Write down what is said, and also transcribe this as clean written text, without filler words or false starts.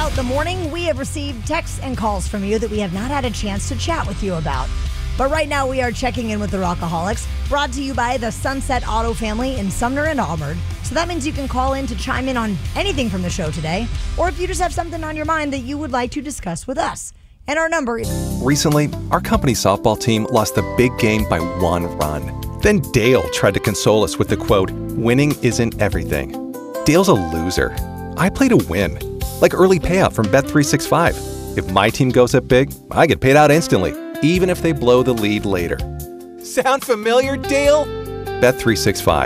throughout the morning, we have received texts and calls from you that we have not had a chance to chat with you about. But right now, we are checking in with the Rockaholics, brought to you by the Sunset Auto family in Sumner and Auburn. So that means you can call in to chime in on anything from the show today, or if you just have something on your mind that you would like to discuss with us. And our number is... Recently, our company softball team lost the big game by 1 run. Then Dale tried to console us with the quote, "Winning isn't everything." Dale's a loser. I play to win, like early payout from Bet365. If my team goes up big, I get paid out instantly, even if they blow the lead later. Sound familiar, Dale? Bet365.